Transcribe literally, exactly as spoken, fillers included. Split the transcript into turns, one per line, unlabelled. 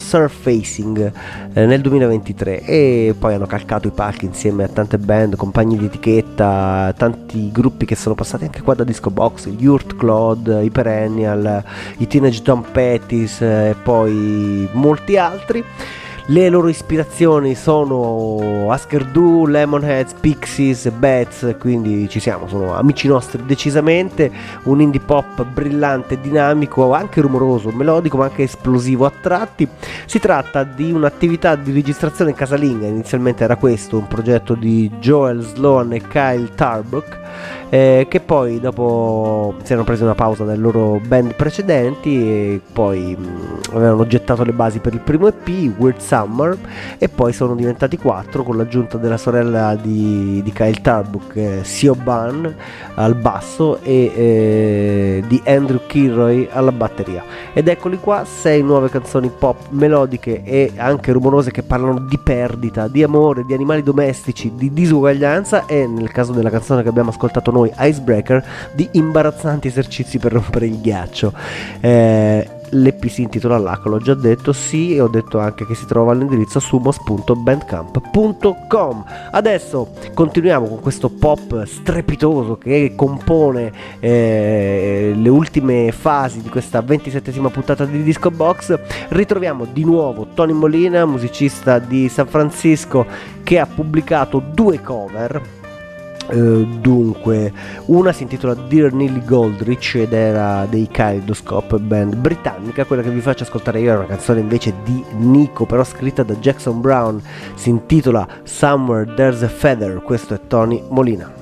Surfacing eh, nel duemilaventitré, e poi hanno calcato i palchi insieme a tante band, compagni di etichetta, tanti gruppi che sono passati anche qua da Disco Box, gli Urt Claude, i Perennial, i Teenage Tom Petties e poi molti altri. Le loro ispirazioni sono Husker Du, Lemonheads, Pixies, Bats, quindi ci siamo, sono amici nostri decisamente. Un indie pop brillante, dinamico, anche rumoroso, melodico ma anche esplosivo a tratti. Si tratta di un'attività di registrazione casalinga, inizialmente era questo, un progetto di Joel Sloan e Kyle Tarbuck, eh, che poi dopo si erano presi una pausa dalle loro band precedenti e poi mh, avevano gettato le basi per il primo E P, Weird Summer, e poi sono diventati quattro con l'aggiunta della sorella di, di Kyle Tarbuck, eh, Siobhan al basso e eh, di Andrew Kilroy alla batteria. Ed eccoli qua, sei nuove canzoni pop melodiche e anche rumorose che parlano di perdita, di amore, di animali domestici, di disuguaglianza e, nel caso della canzone che abbiamo ascoltato noi, Icebreaker, di imbarazzanti esercizi per rompere il ghiaccio. eh, L'E P si intitola Laco, l'ho già detto, sì, e ho detto anche che si trova all'indirizzo sumos punto bandcamp punto com. Adesso continuiamo con questo pop strepitoso che compone eh, le ultime fasi di questa ventisettesima puntata di Disco Box. Ritroviamo di nuovo Tony Molina, musicista di San Francisco, che ha pubblicato due cover. Uh, dunque, una si intitola Dear Neely Goldrich ed era dei Kaleidoscope, band britannica. Quella che vi faccio ascoltare io è una canzone invece di Nico, però scritta da Jackson Brown, si intitola Somewhere There's a Feather. Questo è Tony Molina.